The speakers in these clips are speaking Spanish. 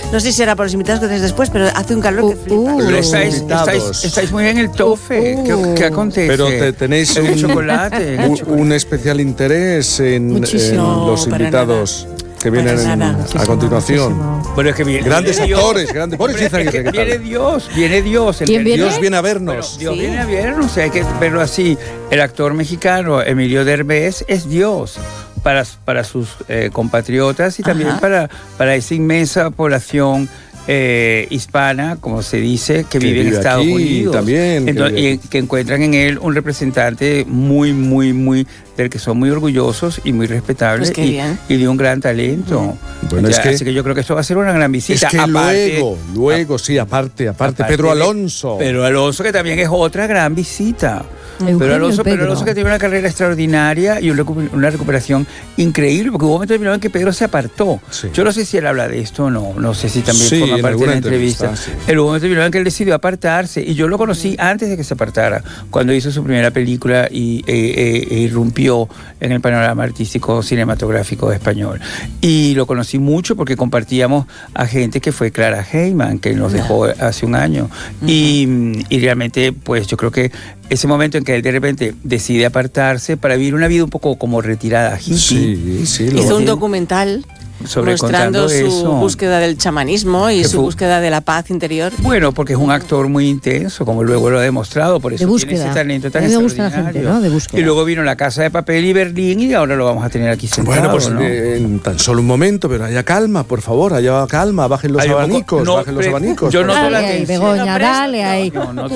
No sé si será por los invitados que traes después, pero hace un calor que flipa. Pero Los estáis muy en el tofe. ¿Qué acontece? Pero tenéis el chocolate. un especial interés en los invitados que vienen a continuación. Bueno, es que viene grandes Dios. Actores, grandes. Boris Izaguirre, ¿qué tal? Viene Dios. ¿Quién viene? Dios viene a vernos. Bueno, Dios viene a vernos, o sea, hay que verlo así. El actor mexicano Emilio Derbez es Dios para sus compatriotas y también para esa inmensa población hispana, como se dice, que vive en Estados Unidos. También, y que encuentran en él un representante muy, muy, muy, del que son muy orgullosos y muy respetables, pues y de un gran talento. Bueno, así que yo creo que esto va a ser una gran visita. Es que luego, aparte, Pedro Alonso. Pedro Alonso, que también es otra gran visita. Pedro Alonso que tiene una carrera extraordinaria y una recuperación increíble, porque hubo un momento determinado en que Pedro se apartó. Sí. Yo no sé si él habla de esto o no sé si también forma parte de la entrevista. Sí. Hubo un momento determinado en que él decidió apartarse, y yo lo conocí antes de que se apartara, cuando hizo su primera película y irrumpió en el panorama artístico cinematográfico español. Y lo conocí mucho porque compartíamos a gente que fue Clara Heyman, que nos dejó hace un año. Y realmente, pues yo creo que ese momento en que él de repente decide apartarse para vivir una vida un poco como retirada, hippie. Hizo un documental mostrando su búsqueda del chamanismo y su búsqueda de la paz interior. Bueno, porque es un actor muy intenso, como luego lo ha demostrado, por eso tiene ese talento tan extraordinario. Y luego vino La Casa de Papel y Berlín, y ahora lo vamos a tener aquí sentado. Bueno, pues en tan solo un momento, pero haya calma, por favor, haya calma, bajen los abanicos, Yo noto la Begoña, dale ahí.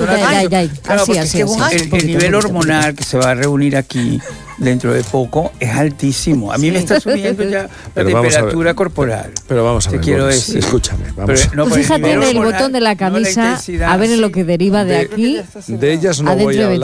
Así. El nivel hormonal que se va a reunir aquí dentro de poco es altísimo. A mí me está subiendo ya la temperatura corporal. Pero vamos a ver, quiero decir. Escúchame. Fíjate en el botón de la camisa, a ver en lo que deriva de aquí. De ellas no voy a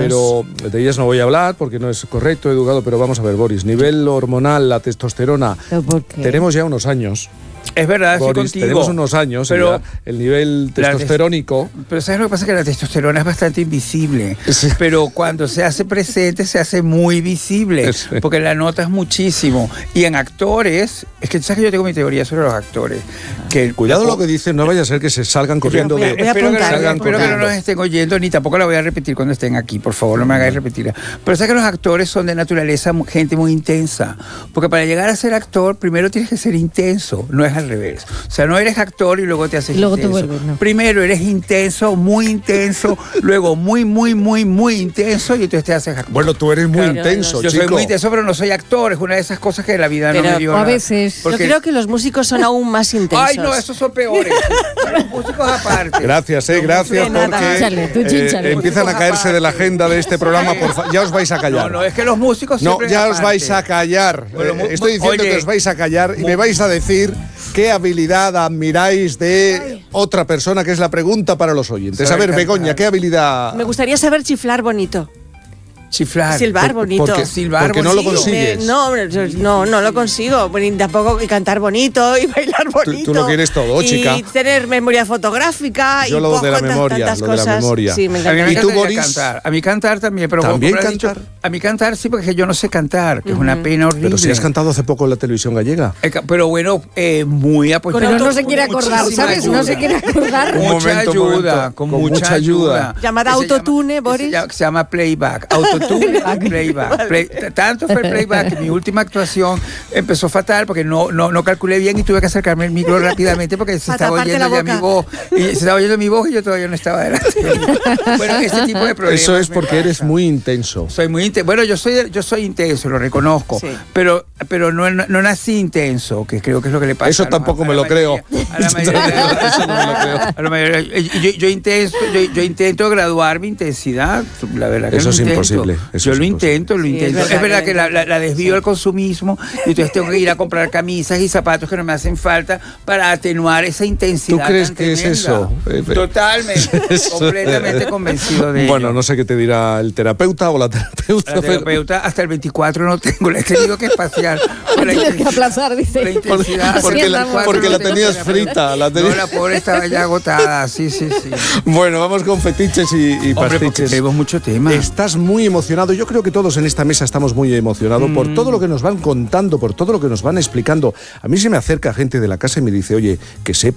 hablar, porque no es correcto, educado, pero vamos a ver, Boris, nivel hormonal, la testosterona, tenemos ya unos años. Es verdad, Boris, sí, contigo. Tenemos unos años, pero el nivel testosterónico. Pero ¿sabes lo que pasa? Que la testosterona es bastante invisible. Sí. Pero cuando se hace presente, se hace muy visible. Sí. Porque la notas muchísimo. Y en actores, es que sabes que yo tengo mi teoría sobre los actores. Que cuidado lo que dicen, no vaya a ser que se salgan corriendo. Espero que no nos estén oyendo, ni tampoco la voy a repetir cuando estén aquí. Por favor, no me hagáis repetirla. Pero sabes que los actores son de naturaleza gente muy intensa. Porque para llegar a ser actor, primero tienes que ser intenso. No es al revés. O sea, no eres actor y luego te haces y luego intenso. Te vuelves, ¿no? Primero eres intenso, luego muy intenso, y entonces te haces actor. Bueno, tú eres muy intenso, Yo chico. soy muy intenso, pero no soy actor. Es una de esas cosas que la vida no me dio. A veces. Yo creo que los músicos son aún más intensos. Ay, no, esos son peores. Los músicos aparte. Gracias, gracias, porque empiezan a caerse de la agenda de este programa. Ya os vais a callar. No, es que los músicos siempre. No, ya os vais a callar. Estoy diciendo que os vais a callar y me vais a decir qué habilidad admiráis de otra persona, que es la pregunta para los oyentes. A ver, Begoña, ¿qué habilidad? Me gustaría saber chiflar bonito. Silbar bonito. Porque no lo consigues. No lo consigo. Ni tampoco cantar bonito y bailar bonito. Tú lo quieres todo, chica. Y tener memoria fotográfica. Yo lo de la memoria. Sí, me encanta. A mí me gustaría cantar. A mí cantar también, pero ¿también cantar? A mí cantar sí, porque yo no sé cantar, que es una pena horrible. Pero si has cantado hace poco en la televisión gallega. Pero bueno, muy apoyado. Pero no se quiere acordar, ¿sabes? No se quiere acordar. Con mucha ayuda. Llamada autotune, Boris. Se llama playback. Playback. Tanto fue el playback que mi última actuación empezó fatal porque no calculé bien y tuve que acercarme el micro rápidamente porque se estaba oyendo ya mi voz. Y se estaba oyendo mi voz y yo todavía no estaba delante. Bueno, ese tipo de problemas. Eso es porque eres muy intenso. Soy muy intenso. Bueno, yo soy intenso, lo reconozco. Sí. Pero no nací intenso, que creo que es lo que le pasa. Eso tampoco me lo creo. A la mayoría. A la mayoría. Yo intento graduar mi intensidad. La verdad que eso es imposible. Yo lo intento. Es verdad que la desvío al consumismo y entonces tengo que ir a comprar camisas y zapatos que no me hacen falta para atenuar esa intensidad. ¿Tú crees que es eso? Totalmente, completamente convencido de ello. Bueno, no sé qué te dirá el terapeuta o la terapeuta. La terapeuta hasta el 24 no tengo, le he tenido que espaciar. Tienes que aplazar, dice. La intensidad. Porque la tenías frita. No, la pobre estaba ya agotada, sí. Bueno, vamos con fetiches y pastiches. Tenemos mucho tema. Estás muy emocionado. Yo creo que todos en esta mesa estamos muy emocionados por todo lo que nos van contando, por todo lo que nos van explicando. A mí se me acerca gente de la casa y me dice, oye, que sepa